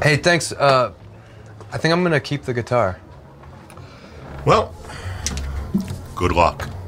Hey, thanks. I think I'm gonna keep the guitar. Well, good luck.